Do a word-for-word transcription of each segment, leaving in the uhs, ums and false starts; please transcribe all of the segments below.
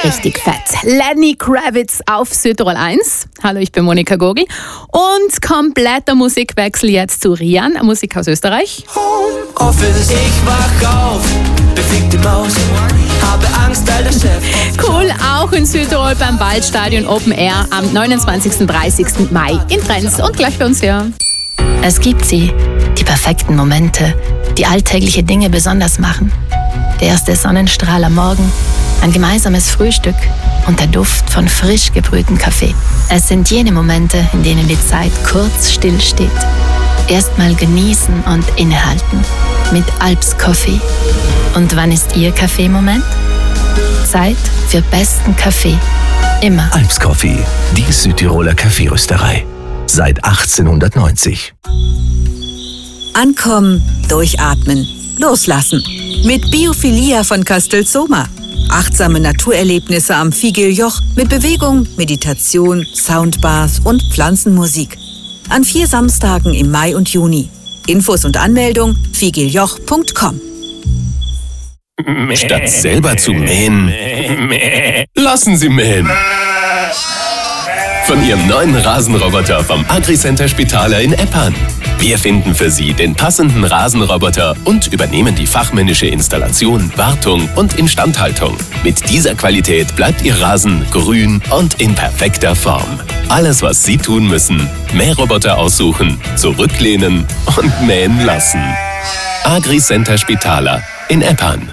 richtig fett. Lenny Kravitz auf Südtirol eins. Hallo, ich bin Monika Gogel. Und kompletter Musikwechsel jetzt zu Rian, Musik aus Österreich. Homeoffice, ich wach auf, bewegte Maus, habe Angst, weil der Chef... Cool, auch in Südtirol beim Waldstadion Open Air am neunundzwanzigsten und dreißigsten Mai in Trenz und gleich bei uns hier. Es gibt sie, die perfekten Momente, die alltägliche Dinge besonders machen. Der erste Sonnenstrahl am Morgen, ein gemeinsames Frühstück und der Duft von frisch gebrühtem Kaffee. Es sind jene Momente, in denen die Zeit kurz stillsteht. Erstmal genießen und innehalten mit Alps Coffee. Und wann ist Ihr Kaffeemoment? Zeit für besten Kaffee. Immer. Alps Coffee, die Südtiroler Kaffeerösterei. Seit achtzehnhundertneunzig. Ankommen, durchatmen, loslassen. Mit Biophilia von Castelsoma. Achtsame Naturerlebnisse am Figiljoch mit Bewegung, Meditation, Soundbars und Pflanzenmusik. An vier Samstagen im Mai und Juni. Infos und Anmeldung figiljoch punkt com. Statt selber zu mähen, lassen Sie mähen. Von Ihrem neuen Rasenroboter vom Agri-Center Spitaler in Eppan. Wir finden für Sie den passenden Rasenroboter und übernehmen die fachmännische Installation, Wartung und Instandhaltung. Mit dieser Qualität bleibt Ihr Rasen grün und in perfekter Form. Alles, was Sie tun müssen: Mähroboter aussuchen, zurücklehnen und mähen lassen. Agri-Center Spitaler in Eppan.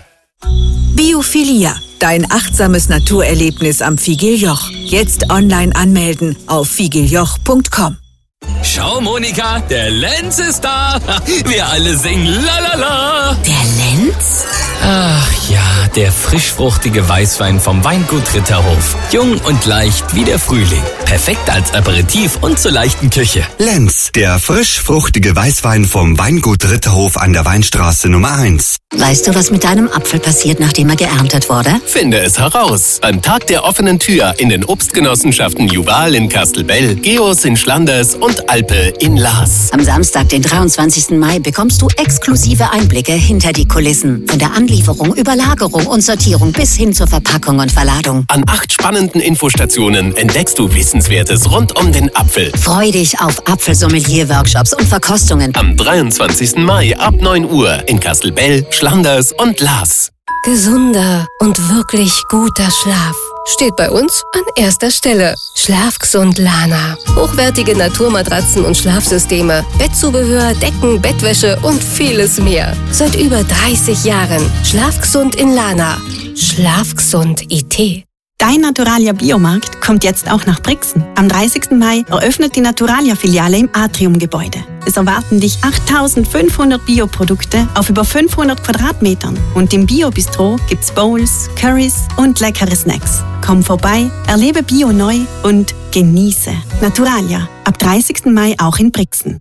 Biophilia, dein achtsames Naturerlebnis am Figiljoch. Jetzt online anmelden auf figiljoch punkt com. Schau, Monika, der Lenz ist da. Wir alle singen Lalala. Der Lenz? Ach ja, der frischfruchtige Weißwein vom Weingut Ritterhof. Jung und leicht wie der Frühling. Perfekt als Aperitif und zur leichten Küche. Lenz, der frischfruchtige Weißwein vom Weingut Ritterhof an der Weinstraße Nummer eins. Weißt du, was mit deinem Apfel passiert, nachdem er geerntet wurde? Finde es heraus. Beim Tag der offenen Tür in den Obstgenossenschaften Juval in Kastelbell, Geos in Schlanders und Alpe in Laas. Am Samstag, den dreiundzwanzigsten Mai, bekommst du exklusive Einblicke hinter die Kulissen. Von der Anlieferung, Überlagerung und Sortierung bis hin zur Verpackung und Verladung. An acht spannenden Infostationen entdeckst du Wissenswertes rund um den Apfel. Freu dich auf Apfelsommelier-Workshops und Verkostungen. Am dreiundzwanzigsten Mai ab neun Uhr in Kastelbell, Schlanders und Laas. Gesunder und wirklich guter Schlaf steht bei uns an erster Stelle. Schlafgesund Lana. Hochwertige Naturmatratzen und Schlafsysteme, Bettzubehör, Decken, Bettwäsche und vieles mehr. Seit über dreißig Jahren. Schlafgesund in Lana. Schlafgesund I T. Dein Naturalia Biomarkt kommt jetzt auch nach Brixen. Am dreißigsten Mai eröffnet die Naturalia-Filiale im Atriumgebäude. Es erwarten dich achttausendfünfhundert Bioprodukte auf über fünfhundert Quadratmetern. Und im Bio-Bistro gibt's Bowls, Currys und leckere Snacks. Komm vorbei, erlebe Bio neu und genieße. Naturalia, ab dreißigsten Mai auch in Brixen.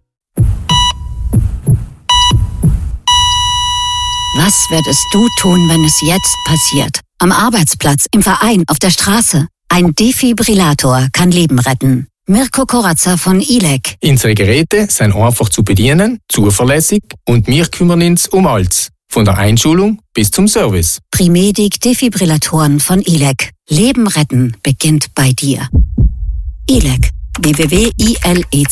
Was würdest du tun, wenn es jetzt passiert? Am Arbeitsplatz, im Verein, auf der Straße. Ein Defibrillator kann Leben retten. Mirko Koratzer von I L E C. Unsere Geräte sind einfach zu bedienen, zuverlässig und wir kümmern uns um alles. Von der Einschulung bis zum Service. Primedic Defibrillatoren von I L E C. Leben retten beginnt bei dir. I L E C. w w w punkt i l e c